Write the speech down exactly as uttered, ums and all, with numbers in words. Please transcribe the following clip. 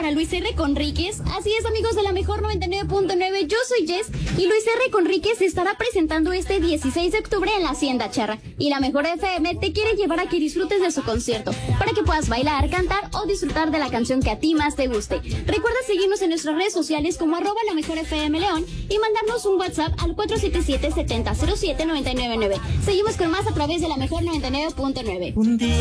para Luis R. Conríquez. Así es, amigos de la Mejor noventa y nueve punto nueve, yo soy Jess y Luis R. Conríquez se estará presentando este dieciséis de octubre en la Hacienda Charra. Y la Mejor F M te quiere llevar a que disfrutes de su concierto, para que puedas bailar, cantar o disfrutar de la canción que a ti más te guste. Recuerda seguirnos en nuestras redes sociales como arroba la Mejor F M León y mandarnos un WhatsApp al cuatro siete siete, siete cero cero siete, nueve nueve nueve. Seguimos con más a través de la Mejor noventa y nueve punto nueve. Un día